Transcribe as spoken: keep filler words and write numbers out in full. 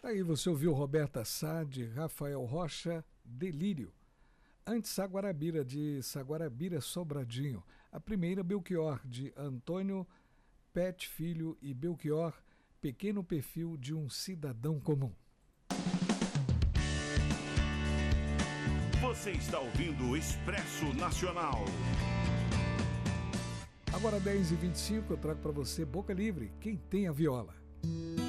Aí você ouviu Roberta Sá, de Rafael Rocha, Delírio. Antes, Saguarabira, de Saguarabira Sobradinho. A primeira, Belchior, de Antônio Pet Filho e Belchior, Pequeno Perfil de um Cidadão Comum. Você está ouvindo o Expresso Nacional. Agora dez e vinte e cinco, eu trago para você Boca Livre, quem tem a viola.